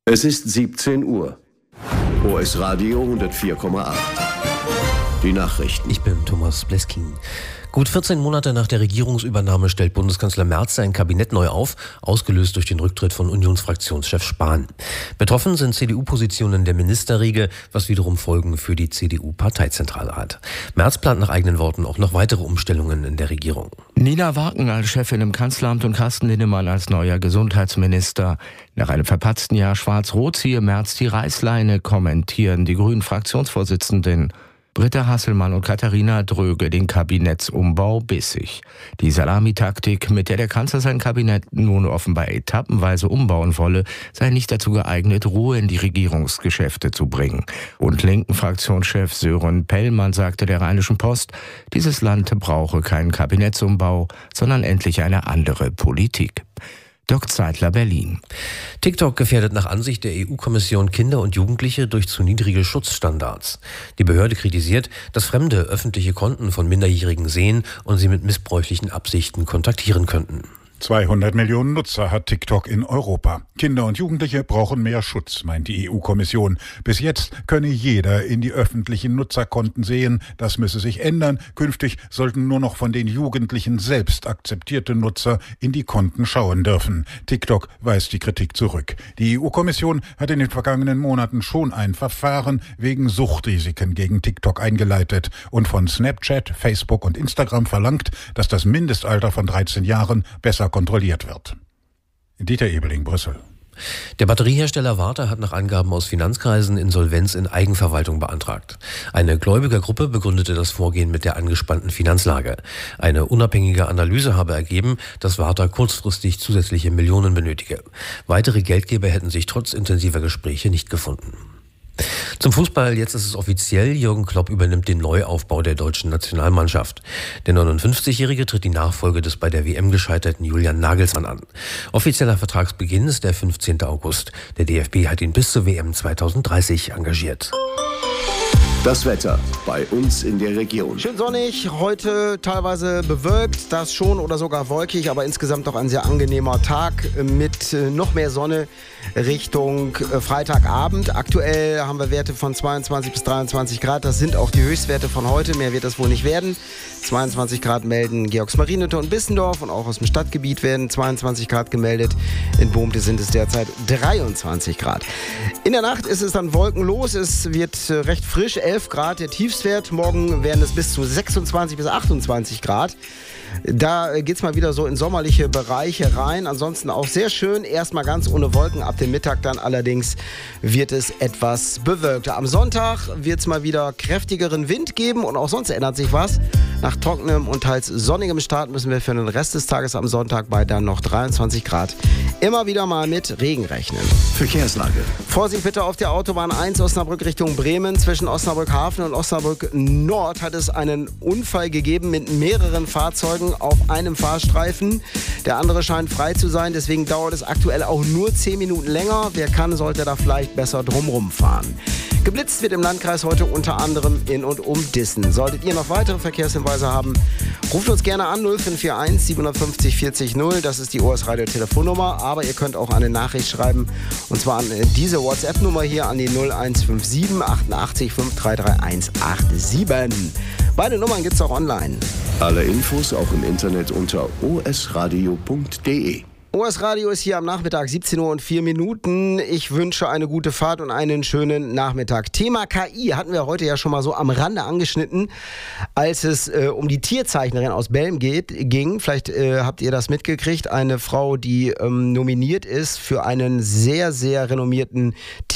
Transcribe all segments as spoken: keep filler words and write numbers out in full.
Es ist siebzehn Uhr. O S Radio hundertvier Komma acht. Die Nachrichten. Ich bin Thomas Bleskin. Gut vierzehn Monate nach der Regierungsübernahme stellt Bundeskanzler Merz sein Kabinett neu auf, ausgelöst durch den Rücktritt von Unionsfraktionschef Spahn. Betroffen sind C D U-Positionen der Ministerriege, was wiederum Folgen für die C D U-Parteizentrale hat. Merz plant nach eigenen Worten auch noch weitere Umstellungen in der Regierung. Nina Waken als Chefin im Kanzleramt und Carsten Linnemann als neuer Gesundheitsminister. Nach einem verpatzten Jahr Schwarz-Rot ziehe Merz die Reißleine, kommentieren die Grünen-Fraktionsvorsitzenden. Britta Hasselmann und Katharina Dröge den Kabinettsumbau bissig. Die Salamitaktik, mit der der Kanzler sein Kabinett nun offenbar etappenweise umbauen wolle, sei nicht dazu geeignet, Ruhe in die Regierungsgeschäfte zu bringen. Und linken Fraktionschef Sören Pellmann sagte der Rheinischen Post, dieses Land brauche keinen Kabinettsumbau, sondern endlich eine andere Politik. Dirk Zeitler, Berlin. TikTok gefährdet nach Ansicht der E U-Kommission Kinder und Jugendliche durch zu niedrige Schutzstandards. Die Behörde kritisiert, dass Fremde öffentliche Konten von Minderjährigen sehen und sie mit missbräuchlichen Absichten kontaktieren könnten. zweihundert Millionen Nutzer hat TikTok in Europa. Kinder und Jugendliche brauchen mehr Schutz, meint die E U-Kommission. Bis jetzt könne jeder in die öffentlichen Nutzerkonten sehen. Das müsse sich ändern. Künftig sollten nur noch von den Jugendlichen selbst akzeptierte Nutzer in die Konten schauen dürfen. TikTok weist die Kritik zurück. Die E U-Kommission hat in den vergangenen Monaten schon ein Verfahren wegen Suchtrisiken gegen TikTok eingeleitet und von Snapchat, Facebook und Instagram verlangt, dass das Mindestalter von dreizehn Jahren besser kontrolliert wird. Dieter Ebeling, Brüssel. Der Batteriehersteller Varta hat nach Angaben aus Finanzkreisen Insolvenz in Eigenverwaltung beantragt. Eine Gläubigergruppe begründete das Vorgehen mit der angespannten Finanzlage. Eine unabhängige Analyse habe ergeben, dass Varta kurzfristig zusätzliche Millionen benötige. Weitere Geldgeber hätten sich trotz intensiver Gespräche nicht gefunden. Zum Fußball, jetzt ist es offiziell, Jürgen Klopp übernimmt den Neuaufbau der deutschen Nationalmannschaft. Der neunundfünfzigjährige tritt die Nachfolge des bei der W M gescheiterten Julian Nagelsmann an. Offizieller Vertragsbeginn ist der fünfzehnten August. Der D F B hat ihn bis zur W M zweitausenddreißig engagiert. Das Wetter bei uns in der Region. Schön sonnig, heute teilweise bewölkt, das schon oder sogar wolkig, aber insgesamt doch ein sehr angenehmer Tag mit noch mehr Sonne Richtung Freitagabend. Aktuell haben wir Werte von zweiundzwanzig bis dreiundzwanzig Grad, das sind auch die Höchstwerte von heute, mehr wird das wohl nicht werden. zweiundzwanzig Grad melden Georgsmarienhütte und Bissendorf und auch aus dem Stadtgebiet werden zweiundzwanzig Grad gemeldet. In Bohmte sind es derzeit dreiundzwanzig Grad. In der Nacht ist es dann wolkenlos, es wird recht frisch, elf Grad der Tiefstwert. Morgen werden es bis zu sechsundzwanzig bis achtundzwanzig Grad. Da geht's mal wieder so in sommerliche Bereiche rein. Ansonsten auch sehr schön. Erstmal ganz ohne Wolken. Ab dem Mittag dann allerdings wird es etwas bewölkter. Am Sonntag wird's mal wieder kräftigeren Wind geben und auch sonst ändert sich was. Nach trockenem und teils sonnigem Start müssen wir für den Rest des Tages am Sonntag bei dann noch dreiundzwanzig Grad immer wieder mal mit Regen rechnen. Verkehrslage. Vorsicht bitte auf der Autobahn eins Osnabrück Richtung Bremen. Zwischen Osnabrück Hafen und Osnabrück Nord hat es einen Unfall gegeben mit mehreren Fahrzeugen auf einem Fahrstreifen. Der andere scheint frei zu sein, deswegen dauert es aktuell auch nur zehn Minuten länger. Wer kann, sollte da vielleicht besser drumrum fahren. Geblitzt wird im Landkreis heute unter anderem in und um Dissen. Solltet ihr noch weitere Verkehrshinweise haben, ruft uns gerne an null fünf vier eins sieben fünf null vierzig null. Das ist die O S Radio Telefonnummer. Aber ihr könnt auch eine Nachricht schreiben. Und zwar an diese WhatsApp-Nummer hier an die null eins fünf sieben achtundachtzig fünf drei drei eins acht sieben. Beide Nummern gibt's auch online. Alle Infos auch im Internet unter o s radio punkt d e. O S Radio ist hier am Nachmittag, siebzehn Uhr und vier Minuten. Ich wünsche eine gute Fahrt und einen schönen Nachmittag. Thema K I hatten wir heute ja schon mal so am Rande angeschnitten, als es äh, um die Tierzeichnerin aus Belm geht, ging. Vielleicht äh, habt ihr das mitgekriegt. Eine Frau, die ähm, nominiert ist für einen sehr, sehr renommierten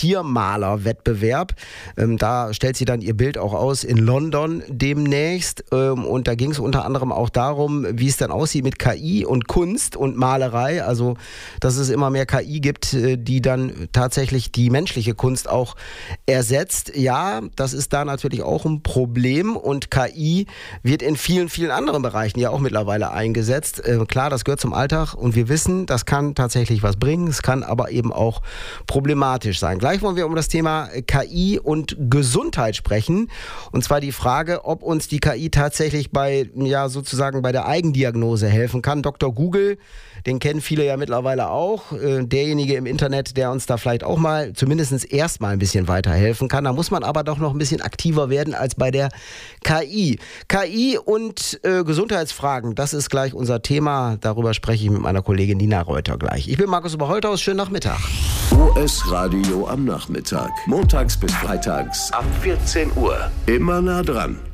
Tiermalerwettbewerb. Ähm, da stellt sie dann ihr Bild auch aus in London demnächst. Ähm, und da ging es unter anderem auch darum, wie es dann aussieht mit K I und Kunst und Malerei. Also, dass es immer mehr K I gibt, die dann tatsächlich die menschliche Kunst auch ersetzt. Ja, das ist da natürlich auch ein Problem und K I wird in vielen, vielen anderen Bereichen ja auch mittlerweile eingesetzt. Äh, klar, das gehört zum Alltag und wir wissen, das kann tatsächlich was bringen, es kann aber eben auch problematisch sein. Gleich wollen wir um das Thema K I und Gesundheit sprechen und zwar die Frage, ob uns die K I tatsächlich bei, ja, sozusagen bei der Eigendiagnose helfen kann. Doktor Google, den kennen viele viele ja mittlerweile auch. Äh, derjenige im Internet, der uns da vielleicht auch mal zumindest erstmal ein bisschen weiterhelfen kann. Da muss man aber doch noch ein bisschen aktiver werden als bei der K I. K I und äh, Gesundheitsfragen, das ist gleich unser Thema. Darüber spreche ich mit meiner Kollegin Nina Reuter gleich. Ich bin Markus Oberholthaus, schönen Nachmittag. O S Radio am Nachmittag. Montags bis freitags ab vierzehn Uhr. Immer nah dran.